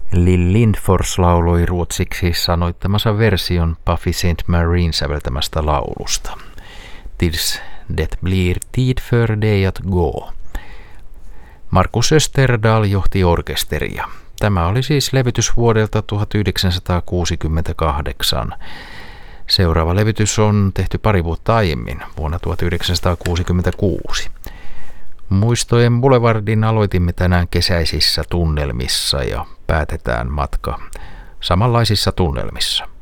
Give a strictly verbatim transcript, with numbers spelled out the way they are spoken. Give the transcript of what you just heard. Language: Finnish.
Lill Lindfors lauloi ruotsiksi sanoittamansa version Buffy Saint Marien säveltämästä laulusta. Tills det blir tid för dig att gå. Markus Österdahl johti orkesteria. Tämä oli siis levytys vuodelta tuhatyhdeksänsataakuusikymmentäkahdeksan. Seuraava levytys on tehty pari vuotta aiemmin, vuonna tuhatyhdeksänsataakuusikymmentäkuusi. Muistojen Boulevardin aloitimme tänään kesäisissä tunnelmissa ja päätetään matka samanlaisissa tunnelmissa.